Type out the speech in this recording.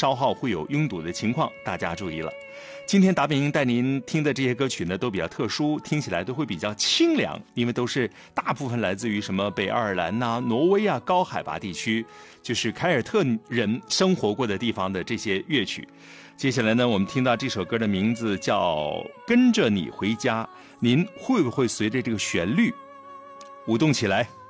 稍后会有拥堵的情况，大家注意了。今天达明带您听的这些歌曲呢，都比较特殊，听起来都会比较清凉，因为都是大部分来自于什么北爱尔兰啊、挪威啊高海拔地区，就是凯尔特人生活过的地方的这些乐曲。接下来呢，我们听到这首歌的名字叫《跟着你回家》，您会不会随着这个旋律舞动起来？